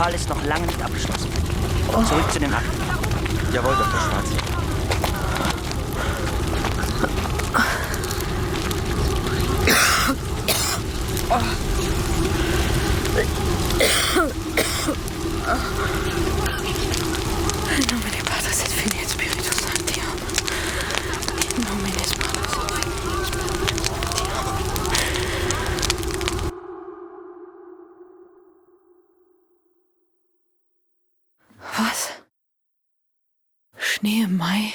Fall ist noch lange nicht abgeschlossen. Zurück zu den Akten. Jawohl, Dr. Schwarz. In nomine Patris et Filii et Spiritus Sancti. In nomine Patris et Filii et Spiritus Sancti. Was? Schnee im Mai?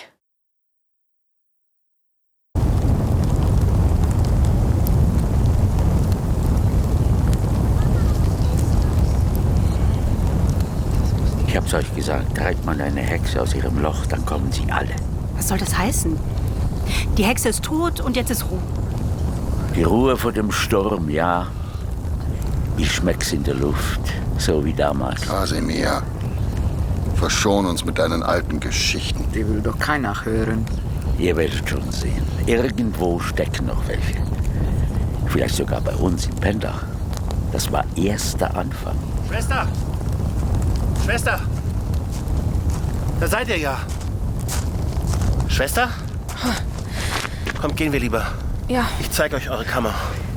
Ich hab's euch gesagt, treibt man eine Hexe aus ihrem Loch, dann kommen sie alle. Was soll das heißen? Die Hexe ist tot und jetzt ist Ruhe. Die Ruhe vor dem Sturm, ja. Ich schmeck's in der Luft, so wie damals. Kasimir, verschon uns mit deinen alten Geschichten. Die will doch keiner hören. Ihr werdet schon sehen. Irgendwo stecken noch welche. Vielleicht sogar bei uns im Pendach. Das war erster Anfang. Schwester! Schwester! Da seid ihr ja. Schwester? Kommt, gehen wir lieber. Ja. Ich zeige euch eure Kammer.